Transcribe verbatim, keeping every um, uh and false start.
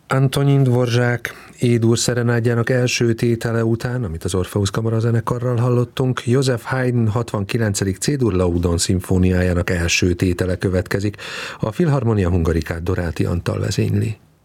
Antonin Dvořák Édur szerenádjának első tétele után, amit az Orpheus kamarazenekarral hallottunk, Joseph Haydn hatvankilencedik C-dur Laudon szimfóniájának első tétele következik. A Filharmonia Hungarikát Doráti Antal vezényli.